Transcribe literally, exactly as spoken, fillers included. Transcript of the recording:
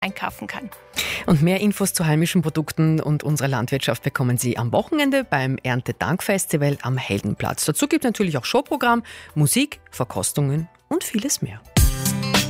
einkaufen kann. Und mehr Infos zu heimischen Produkten und unserer Landwirtschaft bekommen Sie am Wochenende beim Erntedankfestival am Heldenplatz. Dazu gibt es natürlich auch Showprogramm, Musik, Verkostungen und vieles mehr.